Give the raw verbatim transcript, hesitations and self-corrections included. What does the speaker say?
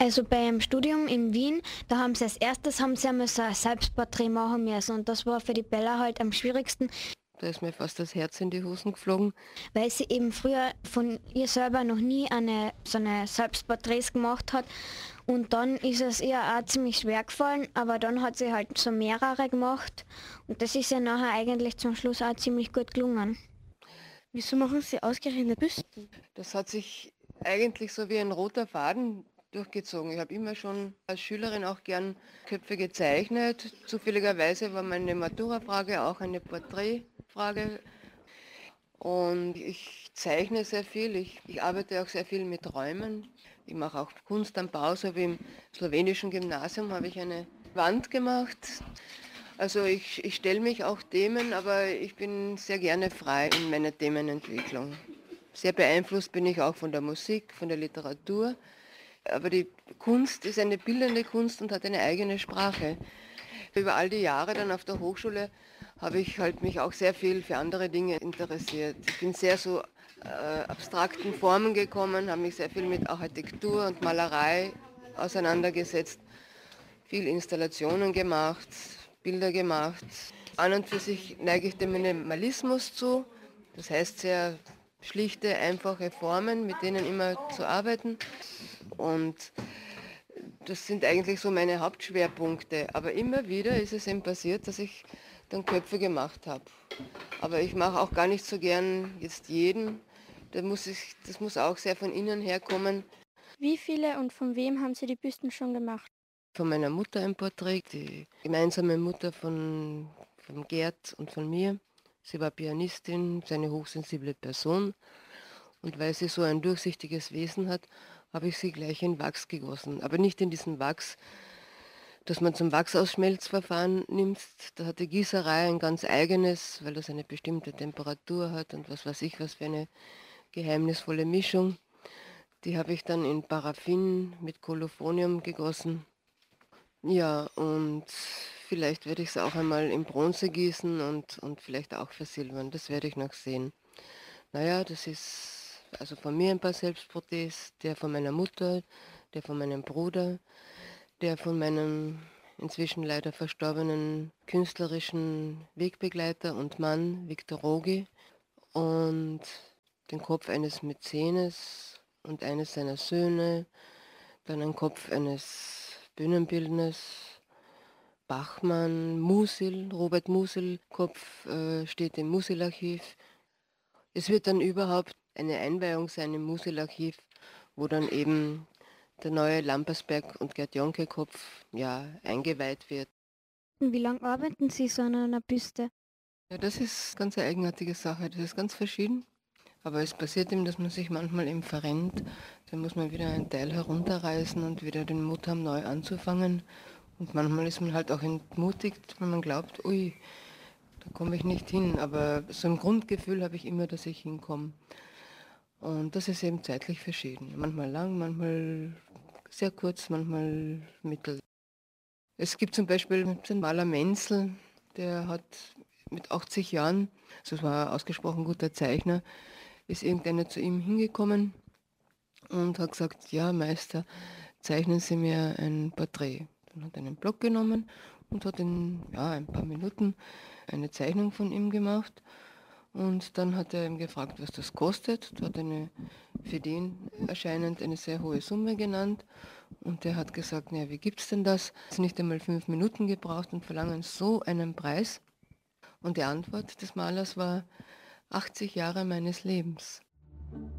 Also beim Studium in Wien, da haben sie als erstes haben sie einmal so ein Selbstporträt machen müssen und das war für die Bella halt am schwierigsten, Da ist mir fast das Herz in die Hosen geflogen. weil sie eben früher von ihr selber noch nie eine so eine Selbstporträts gemacht hat und dann ist es ihr auch ziemlich schwer gefallen, aber dann hat sie halt so mehrere gemacht und das ist ja nachher eigentlich zum Schluss auch ziemlich gut gelungen. Wieso machen Sie ausgerechnet Büsten? Das hat sich eigentlich so wie ein roter Faden durchgezogen. Ich habe immer schon als Schülerin auch gern Köpfe gezeichnet. Zufälligerweise war meine Matura-Frage auch eine Porträtfrage. Und ich zeichne sehr viel. Ich, ich arbeite auch sehr viel mit Räumen. Ich mache auch Kunst am Bau, so wie im slowenischen Gymnasium habe ich eine Wand gemacht. Also ich, ich stelle mich auch Themen, aber ich bin sehr gerne frei in meiner Themenentwicklung. Sehr beeinflusst bin ich auch von der Musik, von der Literatur. Aber die Kunst ist eine bildende Kunst und hat eine eigene Sprache. Über all die Jahre dann auf der Hochschule habe ich halt mich auch sehr viel für andere Dinge interessiert. Ich bin sehr so äh, abstrakten Formen gekommen, habe mich sehr viel mit Architektur und Malerei auseinandergesetzt, viel Installationen gemacht, Bilder gemacht. An und für sich neige ich dem Minimalismus zu, das heißt sehr schlichte, einfache Formen, mit denen immer zu arbeiten. Und das sind eigentlich so meine Hauptschwerpunkte. Aber immer wieder ist es eben passiert, dass ich dann Köpfe gemacht habe. Aber ich mache auch gar nicht so gern jetzt jeden. Da muss ich, das muss auch sehr von innen herkommen. Wie viele und von wem haben Sie die Büsten schon gemacht? Von meiner Mutter ein Porträt, die gemeinsame Mutter von, von Gerd und von mir. Sie war Pianistin, eine hochsensible Person. Und weil sie so ein durchsichtiges Wesen hat, habe ich sie gleich in Wachs gegossen. Aber nicht in diesen Wachs, das man zum Wachsausschmelzverfahren nimmt. Da hat die Gießerei ein ganz eigenes, weil das eine bestimmte Temperatur hat und was weiß ich, was für eine geheimnisvolle Mischung. Die habe ich dann in Paraffin mit Kolophonium gegossen. Ja, und vielleicht werde ich es auch einmal in Bronze gießen und, und vielleicht auch versilbern. Das werde ich noch sehen. Naja, das ist also von mir ein paar Selbstporträts, der von meiner Mutter, der von meinem Bruder, der von meinem inzwischen leider verstorbenen künstlerischen Wegbegleiter und Mann Viktor Rogi und den Kopf eines Mäzenes und eines seiner Söhne, dann ein Kopf eines Bühnenbildners, Bachmann, Musil, Robert Musil, Kopf äh, steht im Musil-Archiv. Es wird dann überhaupt eine Einweihung sein im Musil-Archiv, wo dann eben der neue Lampersberg und Gerd-Jonke-Kopf ja, eingeweiht wird. Und wie lange arbeiten Sie so an einer Büste? Ja, das ist ganz eine eigenartige Sache, das ist ganz verschieden. Aber es passiert eben, dass man sich manchmal eben verrennt. Dann muss man wieder einen Teil herunterreißen und wieder den Mut haben, neu anzufangen. Und manchmal ist man halt auch entmutigt, wenn man glaubt, ui, da komme ich nicht hin. Aber so ein Grundgefühl habe ich immer, dass ich hinkomme. Und das ist eben zeitlich verschieden. Manchmal lang, manchmal sehr kurz, manchmal mittel. Es gibt zum Beispiel den Maler Menzel, der hat mit achtzig Jahren, also es war ein ausgesprochen guter Zeichner, ist irgendeiner zu ihm hingekommen und hat gesagt, ja Meister, zeichnen Sie mir ein Porträt. Dann hat er einen Block genommen und hat in ja, ein paar Minuten eine Zeichnung von ihm gemacht. Und dann hat er ihm gefragt, was das kostet. Da hat eine für den erscheinend eine sehr hohe Summe genannt. Und der hat gesagt, naja, wie gibt's denn das? Es nicht einmal fünf Minuten gebraucht und verlangen so einen Preis. Und die Antwort des Malers war achtzig Jahre meines Lebens.